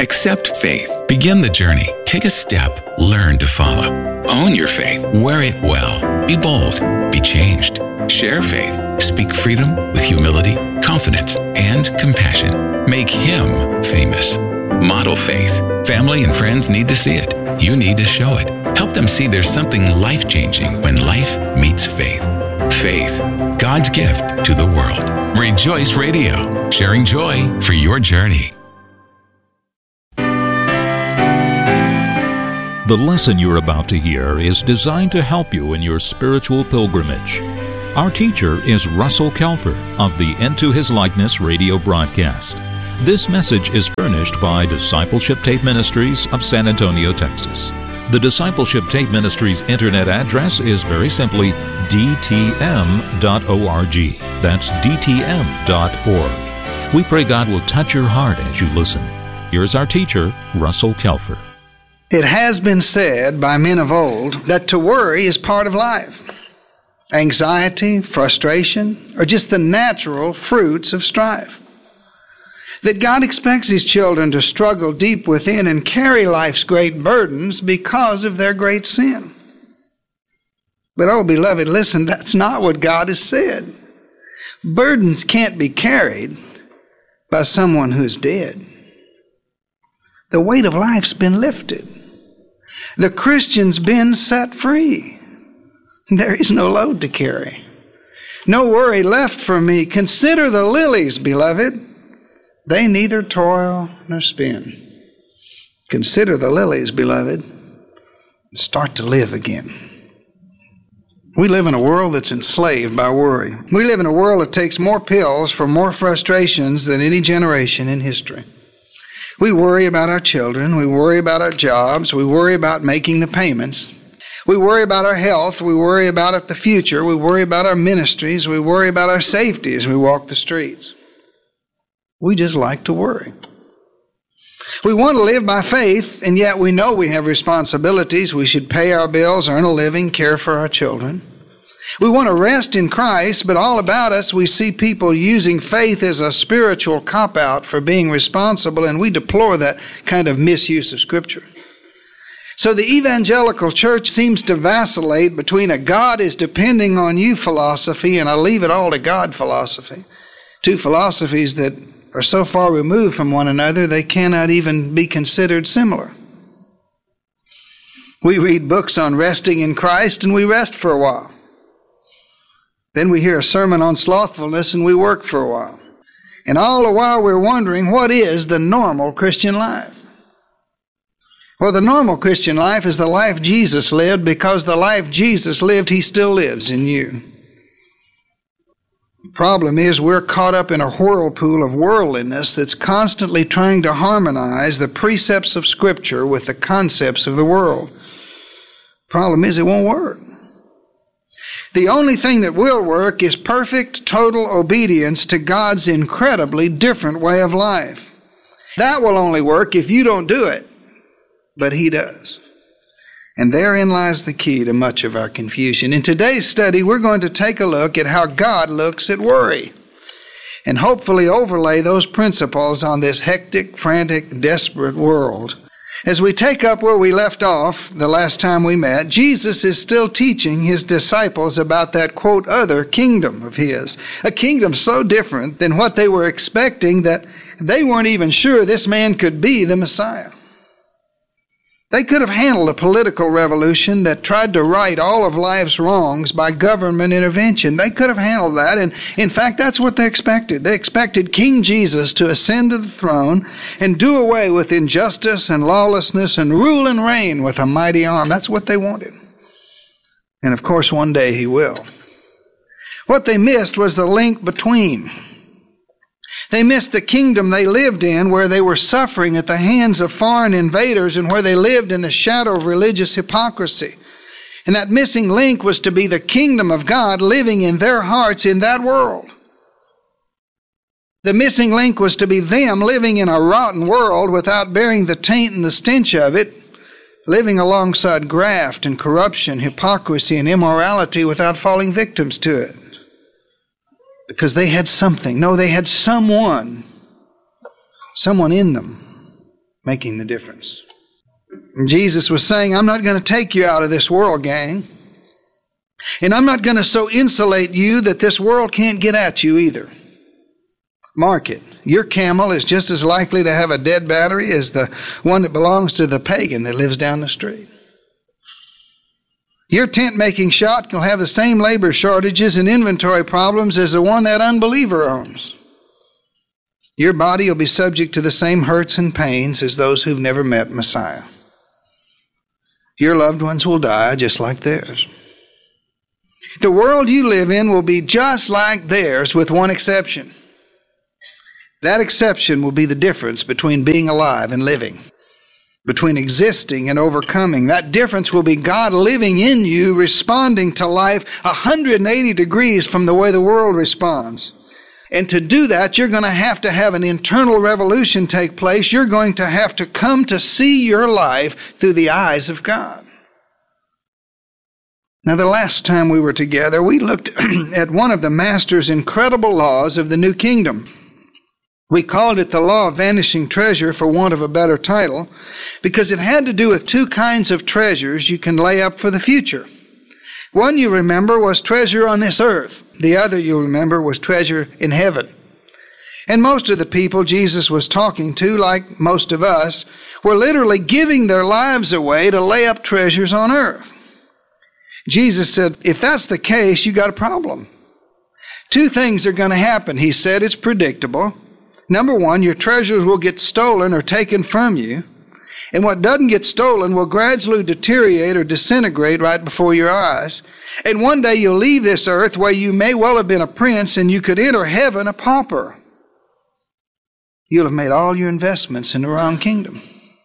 Accept faith. Begin the journey. Take a step. Learn to follow. Own your faith. Wear it well. Be bold. Be changed. Share faith. Speak freedom with humility, confidence, and compassion. Make Him famous. Model faith. Family and friends need to see it. You need to show it. Help them see there's something life-changing when life meets faith. Faith, God's gift to the world. Rejoice Radio, sharing joy for your journey. The lesson you're about to hear is designed to help you in your spiritual pilgrimage. Our teacher is Russell Kelfer of the Into His Likeness radio broadcast. This message is furnished by Discipleship Tape Ministries of San Antonio, Texas. The Discipleship Tape Ministries internet address is very simply dtm.org. That's dtm.org. We pray God will touch your heart as you listen. Here's our teacher, Russell Kelfer. It has been said by men of old that to worry is part of life. Anxiety, frustration are just the natural fruits of strife. That God expects His children to struggle deep within and carry life's great burdens because of their great sin. But oh, beloved, listen, that's not what God has said. Burdens can't be carried by someone who's dead. The weight of life's been lifted. The Christian's been set free. There is no load to carry. No worry left for me. Consider the lilies, beloved. They neither toil nor spin. Consider the lilies, beloved, and start to live again. We live in a world that's enslaved by worry. We live in a world that takes more pills for more frustrations than any generation in history. We worry about our children. We worry about our jobs. We worry about making the payments. We worry about our health. We worry about the future. We worry about our ministries. We worry about our safety as we walk the streets. We just like to worry. We want to live by faith, and yet we know we have responsibilities. We should pay our bills, earn a living, care for our children. We want to rest in Christ, but all about us we see people using faith as a spiritual cop-out for being responsible, and we deplore that kind of misuse of Scripture. So the evangelical church seems to vacillate between a God is depending on you philosophy and a leave it all to God philosophy. Two philosophies that are so far removed from one another they cannot even be considered similar. We read books on resting in Christ and we rest for a while. Then we hear a sermon on slothfulness and we work for a while. And all the while we're wondering, what is the normal Christian life? Well, the normal Christian life is the life Jesus lived, because the life Jesus lived, He still lives in you. The problem is we're caught up in a whirlpool of worldliness that's constantly trying to harmonize the precepts of Scripture with the concepts of the world. The problem is it won't work. The only thing that will work is perfect, total obedience to God's incredibly different way of life. That will only work if you don't do it, but He does. And therein lies the key to much of our confusion. In today's study, we're going to take a look at how God looks at worry, and hopefully overlay those principles on this hectic, frantic, desperate world. As we take up where we left off the last time we met, Jesus is still teaching His disciples about that, quote, other kingdom of His. A kingdom so different than what they were expecting that they weren't even sure this man could be the Messiah. They could have handled a political revolution that tried to right all of life's wrongs by government intervention. They could have handled that, and in fact, that's what they expected. They expected King Jesus to ascend to the throne and do away with injustice and lawlessness and rule and reign with a mighty arm. That's what they wanted. And of course, one day He will. What they missed was the link between. They missed the kingdom they lived in, where they were suffering at the hands of foreign invaders and where they lived in the shadow of religious hypocrisy. And that missing link was to be the kingdom of God living in their hearts in that world. The missing link was to be them living in a rotten world without bearing the taint and the stench of it, living alongside graft and corruption, hypocrisy and immorality without falling victims to it. Because they had something. No, they had someone in them making the difference. And Jesus was saying, I'm not going to take you out of this world, gang. And I'm not going to so insulate you that this world can't get at you either. Mark it. Your camel is just as likely to have a dead battery as the one that belongs to the pagan that lives down the street. Your tent-making shop will have the same labor shortages and inventory problems as the one that unbeliever owns. Your body will be subject to the same hurts and pains as those who've never met Messiah. Your loved ones will die just like theirs. The world you live in will be just like theirs with one exception. That exception will be the difference between being alive and living, between existing and overcoming. That difference will be God living in you, responding to life 180 degrees from the way the world responds. And to do that, you're going to have an internal revolution take place. You're going to have to come to see your life through the eyes of God. Now, the last time we were together, we looked at one of the Master's incredible laws of the New Kingdom. We called it the law of vanishing treasure for want of a better title, because it had to do with two kinds of treasures you can lay up for the future. One, you remember, was treasure on this earth. The other, you remember, was treasure in heaven. And most of the people Jesus was talking to, like most of us, were literally giving their lives away to lay up treasures on earth. Jesus said, if that's the case, you got a problem. Two things are going to happen. He said it's predictable. Number one, your treasures will get stolen or taken from you. And what doesn't get stolen will gradually deteriorate or disintegrate right before your eyes. And one day you'll leave this earth where you may well have been a prince and you could enter heaven a pauper. You'll have made all your investments in the wrong kingdom.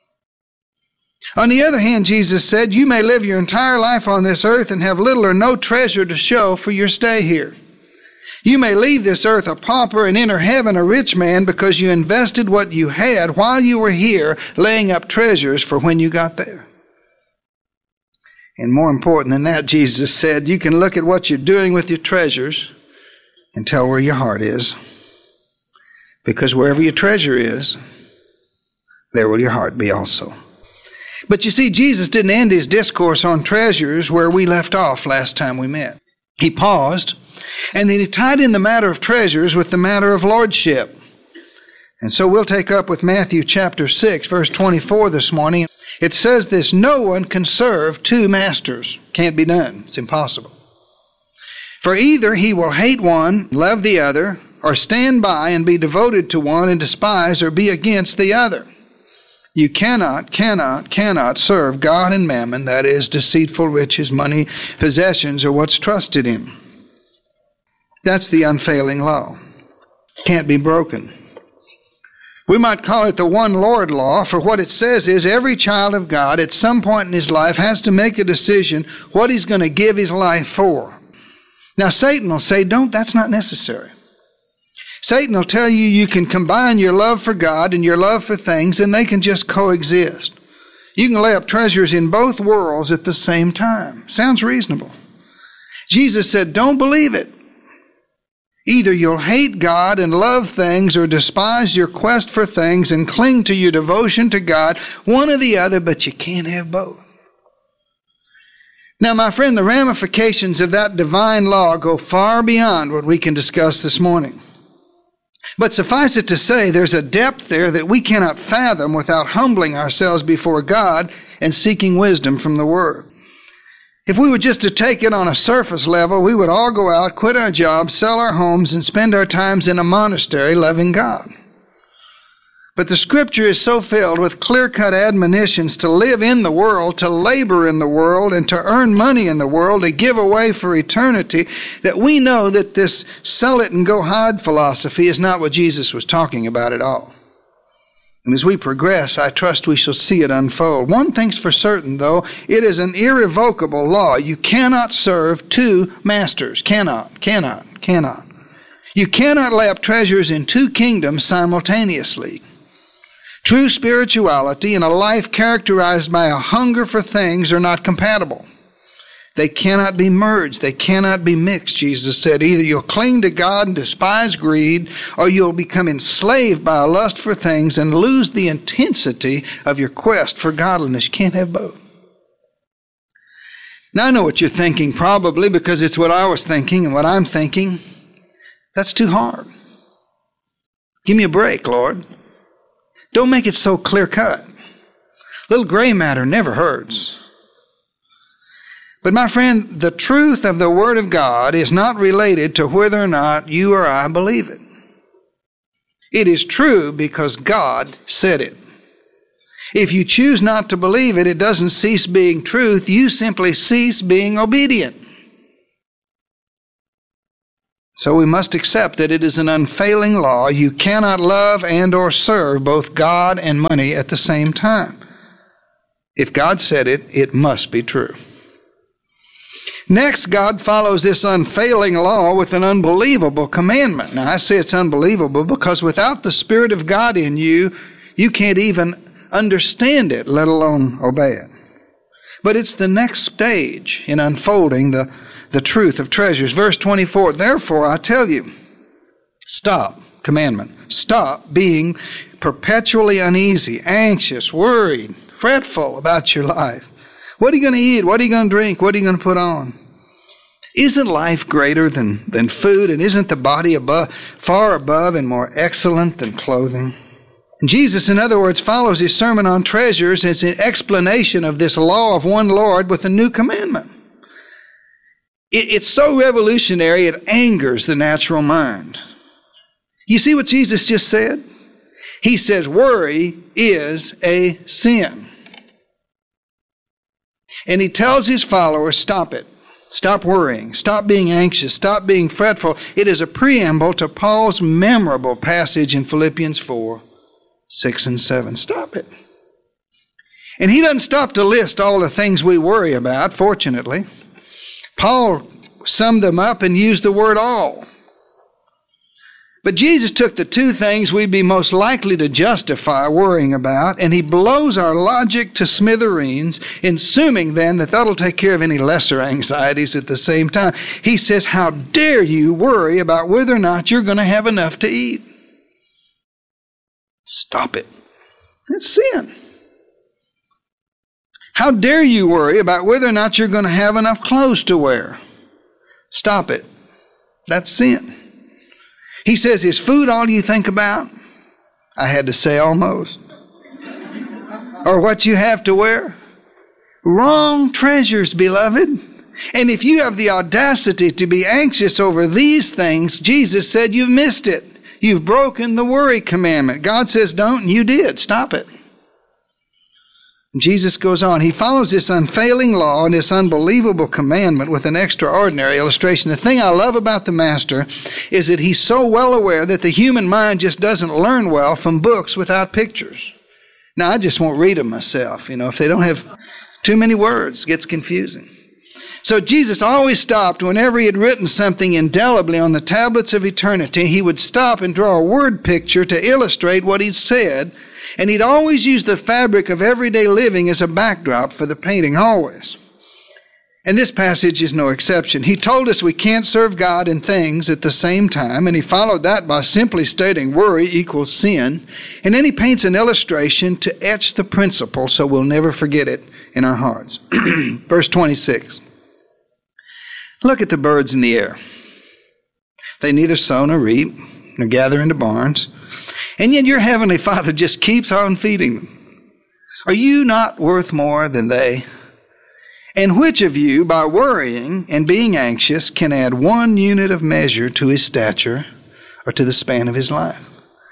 On the other hand, Jesus said, you may live your entire life on this earth and have little or no treasure to show for your stay here. You may leave this earth a pauper and enter heaven a rich man because you invested what you had while you were here, laying up treasures for when you got there. And more important than that, Jesus said, you can look at what you're doing with your treasures and tell where your heart is. Because wherever your treasure is, there will your heart be also. But you see, Jesus didn't end his discourse on treasures where we left off last time we met. He paused, and then he tied in the matter of treasures with the matter of lordship. And so we'll take up with Matthew chapter 6, verse 24 this morning. It says this, no one can serve two masters. Can't be done. It's impossible. For either he will hate one, love the other, or stand by and be devoted to one and despise or be against the other. You cannot serve God and mammon, that is, deceitful riches, money, possessions, or what's trusted in. That's the unfailing law. Can't be broken. We might call it the one Lord law, for what it says is every child of God at some point in his life has to make a decision what he's going to give his life for. Now Satan will say, that's not necessary. Satan will tell you you can combine your love for God and your love for things and they can just coexist. You can lay up treasures in both worlds at the same time. Sounds reasonable. Jesus said, don't believe it. Either you'll hate God and love things or despise your quest for things and cling to your devotion to God, one or the other, but you can't have both. Now, my friend, the ramifications of that divine law go far beyond what we can discuss this morning. But suffice it to say, there's a depth there that we cannot fathom without humbling ourselves before God and seeking wisdom from the Word. If we were just to take it on a surface level, we would all go out, quit our jobs, sell our homes, and spend our times in a monastery loving God. But the Scripture is so filled with clear-cut admonitions to live in the world, to labor in the world, and to earn money in the world, to give away for eternity, that we know that this sell it and go hide philosophy is not what Jesus was talking about at all. And as we progress, I trust we shall see it unfold. One thing's for certain, though, it is an irrevocable law. You cannot serve two masters. Cannot. You cannot lay up treasures in two kingdoms simultaneously. True spirituality and a life characterized by a hunger for things are not compatible. They cannot be merged. They cannot be mixed, Jesus said. Either you'll cling to God and despise greed, or you'll become enslaved by a lust for things and lose the intensity of your quest for godliness. You can't have both. Now, I know what you're thinking, probably because it's what I was thinking and what I'm thinking. That's too hard. Give me a break, Lord. Don't make it so clear-cut. Little gray matter never hurts. But my friend, the truth of the Word of God is not related to whether or not you or I believe it. It is true because God said it. If you choose not to believe it, it doesn't cease being truth. You simply cease being obedient. So we must accept that it is an unfailing law. You cannot love and or serve both God and money at the same time. If God said it, it must be true. Next, God follows this unfailing law with an unbelievable commandment. Now, I say it's unbelievable because without the Spirit of God in you, you can't even understand it, let alone obey it. But it's the next stage in unfolding the truth of treasures. Verse 24, therefore I tell you, stop, commandment, stop being perpetually uneasy, anxious, worried, fretful about your life. What are you going to eat? What are you going to drink? What are you going to put on? Isn't life greater than food? And isn't the body far above and more excellent than clothing? And Jesus, in other words, follows his sermon on treasures as an explanation of this law of one Lord with a new commandment. It's so revolutionary, it angers the natural mind. You see what Jesus just said? He says worry is a sin. And he tells his followers, stop it. Stop worrying. Stop being anxious. Stop being fretful. It is a preamble to Paul's memorable passage in Philippians 4, 6 and 7. Stop it. And he doesn't stop to list all the things we worry about, fortunately. Paul summed them up and used the word all. But Jesus took the two things we'd be most likely to justify worrying about, and he blows our logic to smithereens, assuming then that that'll take care of any lesser anxieties at the same time. He says, how dare you worry about whether or not you're going to have enough to eat? Stop it. It's sin. How dare you worry about whether or not you're going to have enough clothes to wear? Stop it. That's sin. He says, is food all you think about? I had to say almost. Or what you have to wear? Wrong treasures, beloved. And if you have the audacity to be anxious over these things, Jesus said you've missed it. You've broken the worry commandment. God says don't, and you did. Stop it. Jesus goes on. He follows this unfailing law and this unbelievable commandment with an extraordinary illustration. The thing I love about the Master is that he's so well aware that the human mind just doesn't learn well from books without pictures. Now, I just won't read them myself. If they don't have too many words, it gets confusing. So Jesus always stopped whenever he had written something indelibly on the tablets of eternity. He would stop and draw a word picture to illustrate what he'd said. And he'd always use the fabric of everyday living as a backdrop for the painting, always. And this passage is no exception. He told us we can't serve God and things at the same time, and he followed that by simply stating worry equals sin. And then he paints an illustration to etch the principle so we'll never forget it in our hearts. Verse 26. Look at the birds in the air. They neither sow nor reap, nor gather into barns. And yet your heavenly Father just keeps on feeding them. Are you not worth more than they? And which of you, by worrying and being anxious, can add 1 unit of measure to his stature or to the span of his life?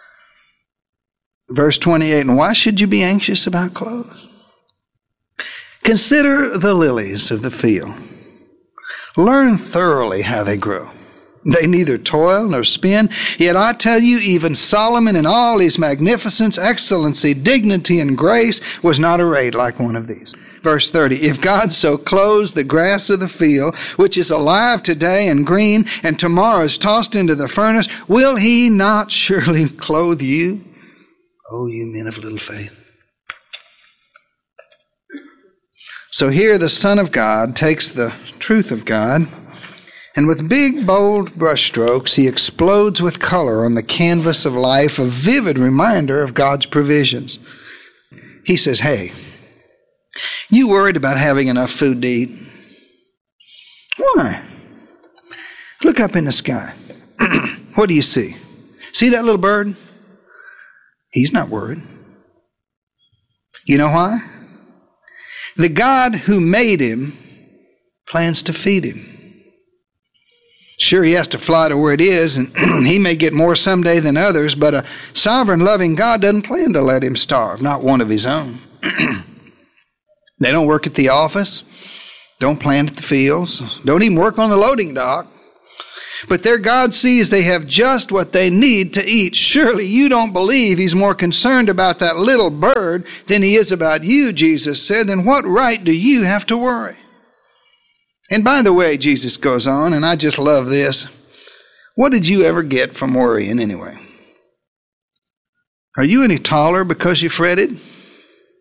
Verse 28, and why should you be anxious about clothes? Consider the lilies of the field. Learn thoroughly how they grow. They neither toil nor spin. Yet I tell you, even Solomon in all his magnificence, excellency, dignity, and grace was not arrayed like one of these. Verse 30, if God so clothes the grass of the field, which is alive today and green, and tomorrow is tossed into the furnace, will he not surely clothe you, O you men of little faith? So here the Son of God takes the truth of God, and with big, bold brushstrokes, he explodes with color on the canvas of life, a vivid reminder of God's provisions. He says, hey, you worried about having enough food to eat? Why? Look up in the sky. What do you see? See that little bird? He's not worried. You know why? The God who made him plans to feed him. Sure, he has to fly to where it is, and he may get more someday than others, but a sovereign, loving God doesn't plan to let him starve, not one of his own. They don't work at the office, don't plant at the fields, don't even work on the loading dock. But their God sees they have just what they need to eat. Surely you don't believe he's more concerned about that little bird than he is about you, Jesus said. Then what right do you have to worry? And by the way, Jesus goes on, and I just love this. What did you ever get from worrying anyway? Are you any taller because you fretted?